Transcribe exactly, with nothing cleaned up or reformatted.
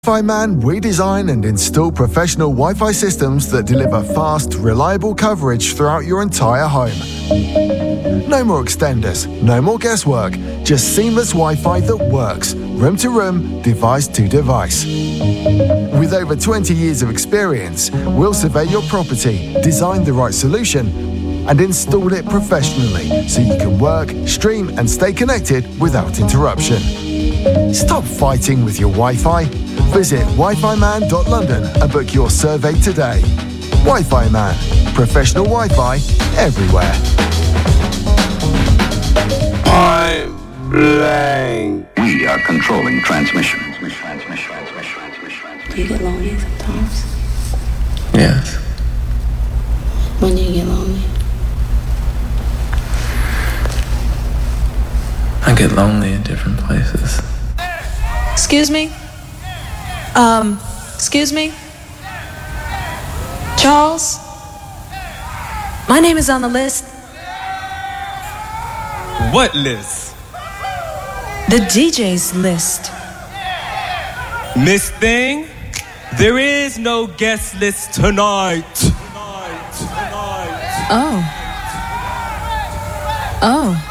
Wi-Fi Man, we design and install professional Wi-Fi systems that deliver fast, reliable coverage throughout your entire home. No more extenders, no more guesswork, just seamless Wi-Fi that works, room to room, device to device. With over twenty years of experience, we'll survey your property, design the right solution, and install it professionally so you can work, stream, and stay connected without interruption. Stop fighting with your Wi-Fi. Visit wi fi man dot london and book your survey today. Wi-Fi Man. Professional Wi-Fi everywhere. I'm blank. We are controlling transmission. Do you get lonely sometimes? Yes. When do you get lonely? I get lonely in different places. Excuse me? Um, excuse me? Charles? My name is on the list. What list? The D J's list. Miss Thing, there is no guest list tonight. Tonight, tonight. Oh. Oh.